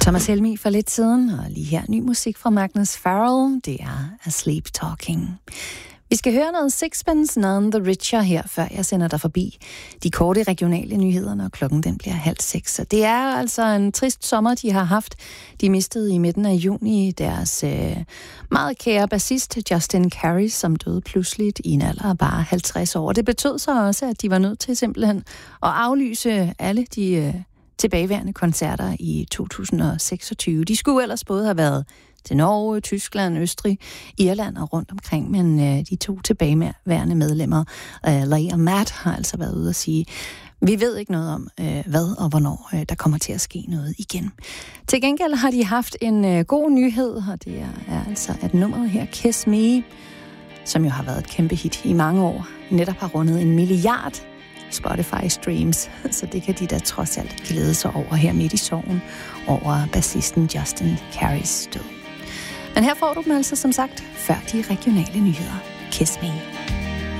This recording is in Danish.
Thomas Helmig for lidt siden, og lige her ny musik fra Magnus Farrell, det er Asleep Talking. Vi skal høre noget Sixpence None the Richer her, før jeg sender dig forbi de korte regionale nyheder, når klokken den bliver 5:30. Så det er altså en trist sommer, de har haft. De mistede i midten af juni deres meget kære bassist Justin Carey, som døde pludseligt i en alder af bare 50 år. Det betød så også, at de var nødt til simpelthen at aflyse alle de tilbageværende koncerter i 2026. De skulle ellers både have været til Norge, Tyskland, Østrig, Irland og rundt omkring, men de to tilbageværende medlemmer, Leigh og Matt, har altså været ude at sige, vi ved ikke noget om, hvad og hvornår der kommer til at ske noget igen. Til gengæld har de haft en god nyhed, og det er altså, at nummeret her, Kiss Me, som jo har været et kæmpe hit i mange år, netop har rundet 1 milliard Spotify streams, så det kan de da trods alt glæde sig over her midt i sorgen over bassisten Justin Careys død. Men her får du dem altså som sagt før de regionale nyheder. Kiss Me.